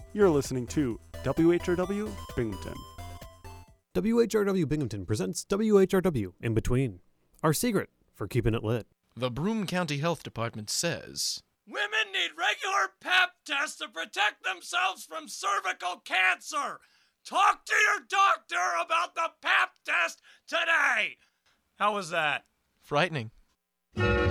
You're listening to WHRW Binghamton. WHRW Binghamton presents WHRW In Between, our secret for keeping it lit. The Broome County Health Department says, women need regular Pap tests to protect themselves from cervical cancer. Talk to your doctor about the Pap test today. How was that? frightening.